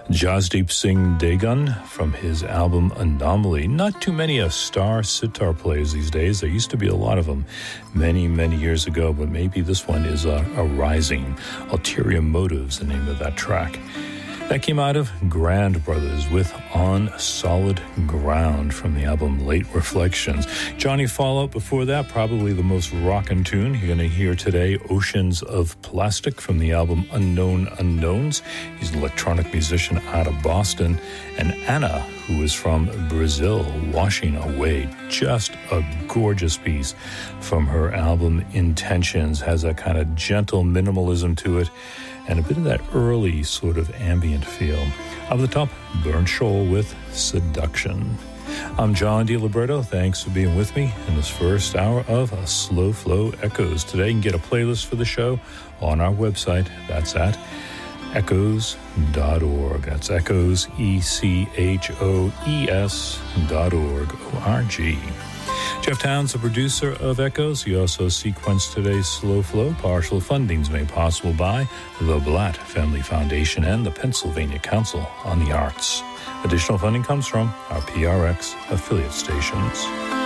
Jasdeep Singh Degan from his album Anomaly. Not too many star sitar players these days. There used to be a lot of them many, many years ago, but maybe this one is a rising. Ulterior Motives, the name of that track. That came out of Grand Brothers with On Solid Ground from the album Late Reflections. Johnny Fallout before that, probably the most rockin' tune you're going to hear today, Oceans of Plastic from the album Unknown Unknowns. He's an electronic musician out of Boston. And Anna, who is from Brazil, Washing Away. Just a gorgeous piece from her album Intentions. Has a kind of gentle minimalism to it, and a bit of that early sort of ambient feel. Up the top, Burnt Shoal with Seduction. I'm John DiLiberto. Thanks for being with me in this first hour of Slow Flow Echoes. Today you can get a playlist for the show on our website. That's at echoes.org. That's echoes, ECHOES.org, O-R-G. Jeff Towns, the producer of Echoes. He also sequenced today's Slow Flow. Partial fundings made possible by the Blatt Family Foundation and the Pennsylvania Council on the Arts. Additional funding comes from our PRX affiliate stations.